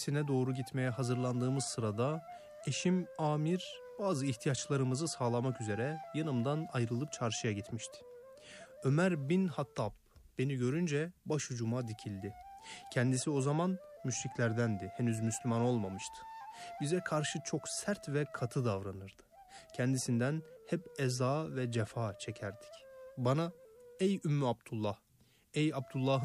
tesisine doğru gitmeye hazırlandığımız sırada eşim Amir bazı ihtiyaçlarımızı sağlamak üzere yanımdan ayrılıp çarşıya gitmişti. Ömer bin Hattab beni görünce başucuma dikildi. Kendisi o zaman müşriklerdendi, henüz Müslüman olmamıştı. Bize karşı çok sert ve katı davranırdı. Kendisinden hep eza ve cefa çekerdik. Bana ey Ümmü Abdullah, ey Abdullah'ın